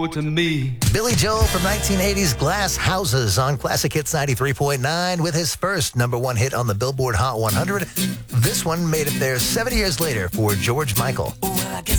to me. Billy Joel from 1980's Glass Houses on Classic Hits 93.9 with his first number one hit on the Billboard Hot 100. This one made it there 70 years later for George Michael.